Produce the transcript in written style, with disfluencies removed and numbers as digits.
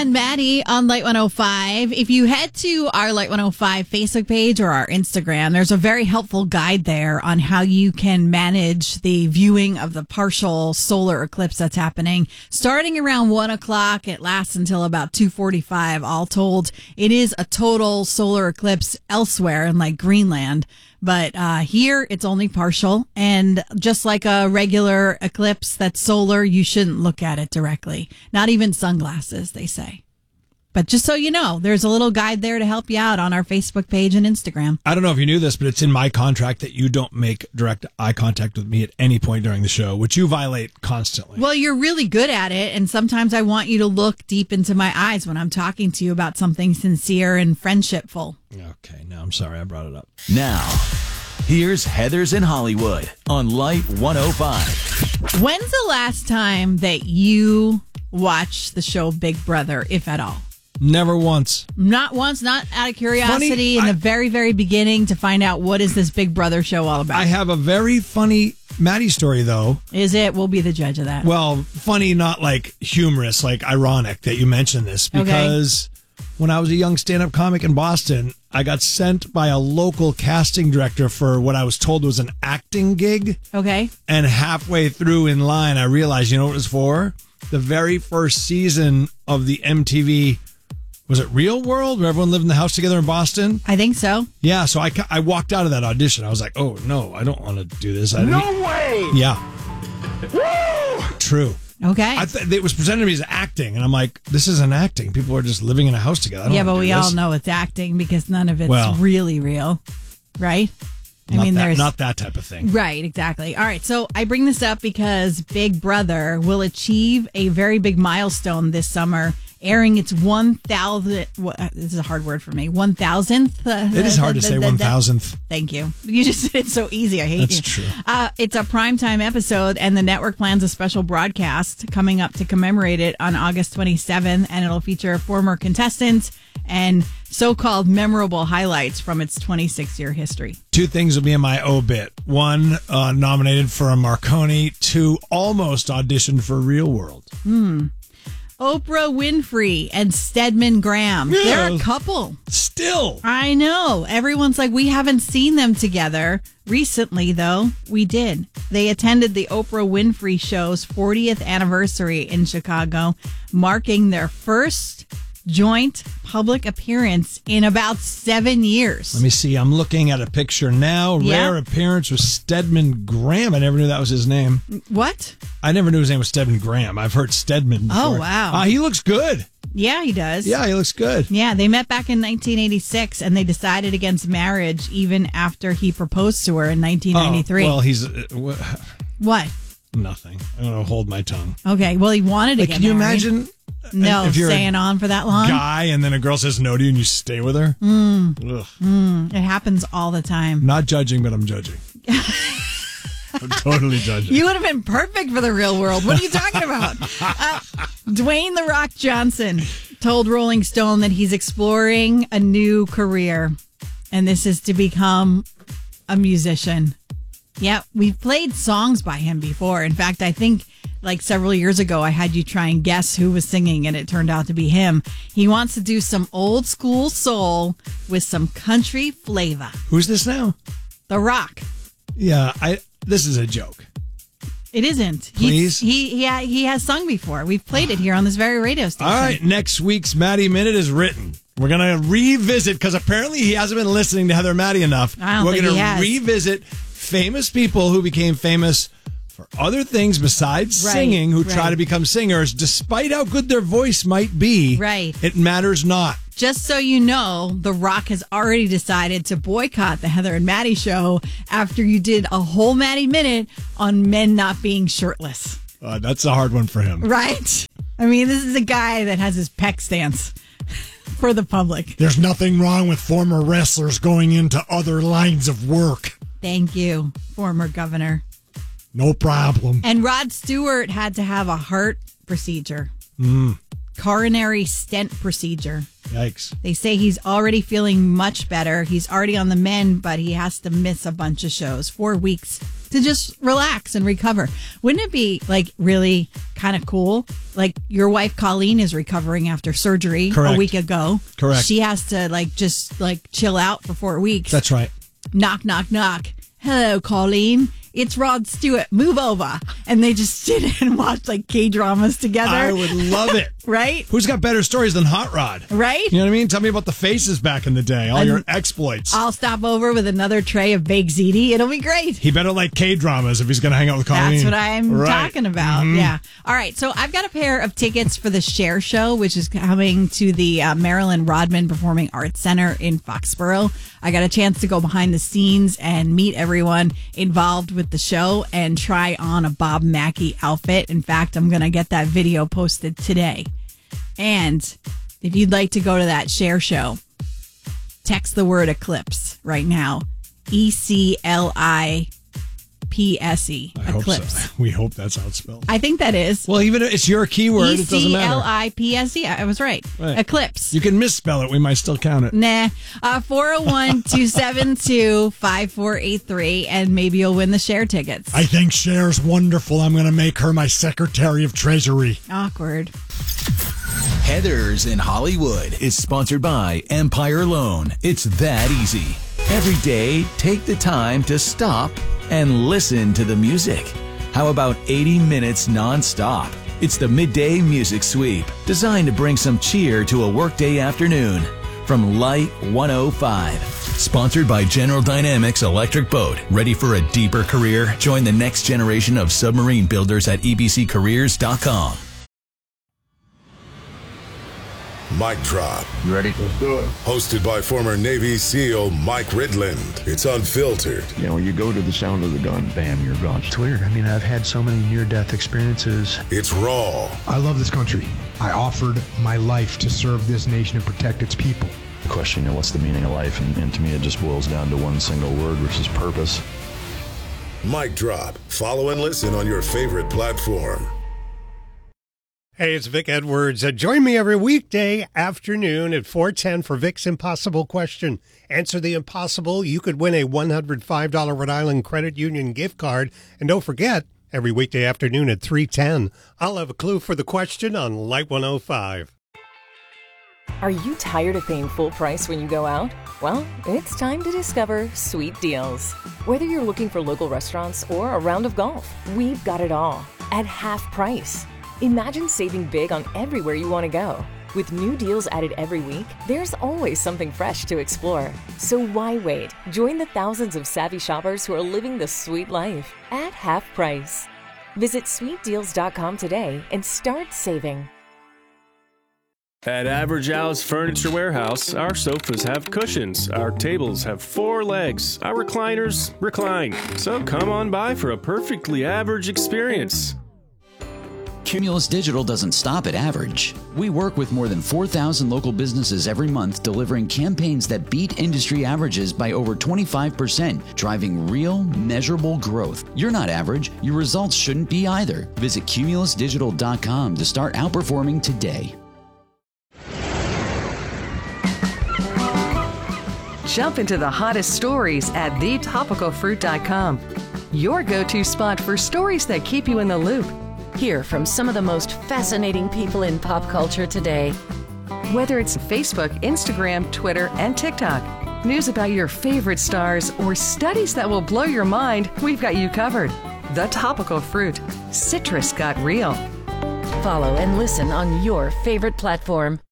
and Maddie on Light 105. If you head to our Light 105 Facebook page or our Instagram, there's a very helpful guide there on how you can manage the viewing of the partial solar eclipse that's happening. Starting around 1 o'clock, it lasts until about 2:45. All told, it is a total solar eclipse elsewhere in like Greenland. But here, it's only partial. And just like a regular eclipse that's solar, you shouldn't look at it directly. Not even sunglasses, they say. But just so you know, there's a little guide there to help you out on our Facebook page and Instagram. I don't know if you knew this, but it's in my contract that you don't make direct eye contact with me at any point during the show, which you violate constantly. Well, you're really good at it, and sometimes I want you to look deep into my eyes when I'm talking to you about something sincere and friendshipful. Okay, no, I'm sorry I brought it up. Now, here's Heathers in Hollywood on Light 105. When's the last time that you watched the show Big Brother, if at all? Never once. Not once, not out of curiosity in the very, very beginning to find out what is this Big Brother show all about. I have a very funny Maddie story, though. Is it? We'll be the judge of that. Well, funny, not like humorous, like ironic that you mentioned this, because when I was a young stand-up comic in Boston, I got sent by a local casting director for what I was told was an acting gig. Okay. And halfway through in line, I realized, you know what it was for? The very first season of the MTV, was it Real World, where everyone lived in the house together in Boston? I think so. Yeah, so I walked out of that audition. I was like, oh, no, I don't want to do this. No way! Yeah. Woo! True. Okay. It was presented to me as acting, and I'm like, this isn't acting. People are just living in a house together. I don't yeah, but wanna do we this. all know it's acting because none of it's really real, right? Not that type of thing. Right, exactly. All right, so I bring this up because Big Brother will achieve a very big milestone this summer, airing its 1,000th, this is a hard word for me, 1,000th. It is hard to say 1,000th. Thank you. You just did it so easy. I hate That's you. true. It's a primetime episode, and the network plans a special broadcast coming up to commemorate it on August 27th, and it'll feature former contestants and so-called memorable highlights from its 26-year history. Two things will be in my obit. One, nominated for a Marconi. Two, almost auditioned for Real World. Oprah Winfrey and Stedman Graham. Yeah. They're a couple. Still. I know. Everyone's like, we haven't seen them together. Recently, though, we did. They attended the Oprah Winfrey Show's 40th anniversary in Chicago, marking their first joint public appearance in about 7 years. Let me see. I'm looking at a picture now. Yeah. Rare appearance was Stedman Graham. I never knew that was his name. What? I never knew his name was Stedman Graham. I've heard Stedman before. Oh, wow. He looks good. Yeah, he does. Yeah, he looks good. Yeah, they met back in 1986, and they decided against marriage even after he proposed to her in 1993. Well, he's... What? Nothing. I'm going to hold my tongue. Okay, well, he wanted to get Can you married. imagine... No, if you're staying on for that long? Guy, and then a girl says no to you and you stay with her? Ugh. It happens all the time. Not judging, but I'm judging. I'm totally judging. You would have been perfect for the Real World. What are you talking about? Dwayne "The Rock" Johnson told Rolling Stone that he's exploring a new career, and this is to become a musician. Yeah, we've played songs by him before. In fact, I think like several years ago, I had you try and guess who was singing, and it turned out to be him. He wants to do some old school soul with some country flavor. Who's this now? The Rock. Yeah, this is a joke. It isn't. Please? He has sung before. We've played it here on this very radio station. All right, next week's Maddie Minute is written. We're going to revisit, because apparently he hasn't been listening to Heather and Maddie enough. I don't think he has. Revisit famous people who became famous for other things besides singing, who try to become singers, despite how good their voice might be. Right. It matters not. Just so you know, The Rock has already decided to boycott the Heather and Maddie show after you did a whole Maddie Minute on men not being shirtless. That's a hard one for him. Right? I mean, this is a guy that has his pec stance for the public. There's nothing wrong with former wrestlers going into other lines of work. Thank you, former governor. No problem. And Rod Stewart had to have a heart procedure. Coronary stent procedure. Yikes. They say he's already feeling much better. He's already on the mend, but he has to miss a bunch of shows. 4 weeks to just relax and recover. Wouldn't it be like really kind of cool? Like your wife Colleen is recovering after surgery Correct. a week ago. Correct. She has to just chill out for 4 weeks. That's right. Knock, knock, knock. Hello, Colleen. It's Rod Stewart. Move over. And they just sit and watch like K-dramas together. I would love it. Right? Who's got better stories than Hot Rod? Right? You know what I mean? Tell me about the faces back in the day, all your exploits. I'll stop over with another tray of baked ziti. It'll be great. He better like K-dramas if he's going to hang out with Colleen. That's what I'm talking about. Mm-hmm. Yeah. All right. So I've got a pair of tickets for the Share Show, which is coming to the Marilyn Rodman Performing Arts Center in Foxborough. I got a chance to go behind the scenes and meet everyone involved with the show and try on a Bob Mackie outfit. In fact, I'm going to get that video posted today. And if you'd like to go to that Share Show, text the word Eclipse right now. ECLIPSE. Eclipse. So. We hope that's how it's spelled. I think that is. Well, even if it's your keyword, it doesn't matter. ECLIPSE. I was right. Eclipse. You can misspell it. We might still count it. Nah. 401-272-5483, and maybe you'll win the Share tickets. I think Cher's wonderful. I'm going to make her my Secretary of Treasury. Awkward. Heathers in Hollywood is sponsored by Empire Loan. It's that easy. Every day, take the time to stop and listen to the music. How about 80 minutes nonstop? It's the Midday Music Sweep, designed to bring some cheer to a workday afternoon. From Light 105. Sponsored by General Dynamics Electric Boat. Ready for a deeper career? Join the next generation of submarine builders at ebccareers.com. Mic Drop. You ready? Let's do it. Hosted by former Navy SEAL Mike Ridland. It's unfiltered. You know, when you go to the sound of the gun, bam, you're gone. It's weird. I mean, I've had so many near-death experiences. It's raw. I love this country. I offered my life to serve this nation and protect its people. The question, what's the meaning of life? And to me, it just boils down to one single word, which is purpose. Mic Drop. Follow and listen on your favorite platform. Hey, it's Vic Edwards. Join me every weekday afternoon at 4:10 for Vic's Impossible Question. Answer the impossible. You could win a $105 Rhode Island Credit Union gift card. And don't forget, every weekday afternoon at 3:10, I'll have a clue for the question on Light 105. Are you tired of paying full price when you go out? Well, it's time to discover Sweet Deals. Whether you're looking for local restaurants or a round of golf, we've got it all at half price. Imagine saving big on everywhere you want to go. With new deals added every week, there's always something fresh to explore. So why wait? Join the thousands of savvy shoppers who are living the sweet life at half price. Visit sweetdeals.com today and start saving. At Average Al's Furniture Warehouse, our sofas have cushions, our tables have 4 legs, our recliners recline. So come on by for a perfectly average experience. Cumulus Digital doesn't stop at average. We work with more than 4,000 local businesses every month, delivering campaigns that beat industry averages by over 25%, driving real, measurable growth. You're not average. Your results shouldn't be either. Visit cumulusdigital.com to start outperforming today. Jump into the hottest stories at thetopicalfruit.com. Your go-to spot for stories that keep you in the loop. Hear from some of the most fascinating people in pop culture today. Whether it's Facebook, Instagram, Twitter, and TikTok, news about your favorite stars, or studies that will blow your mind, we've got you covered. The Topical Fruit. Citrus got real. Follow and listen on your favorite platform.